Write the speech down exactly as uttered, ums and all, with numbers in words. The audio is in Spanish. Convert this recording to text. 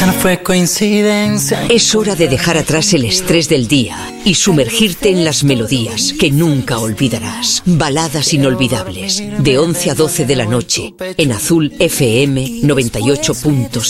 Esa no fue coincidencia. Es hora de dejar atrás el estrés del día y sumergirte en las melodías que nunca olvidarás. Baladas inolvidables, de once a doce de la noche, en Azul F M noventa y ocho punto seis.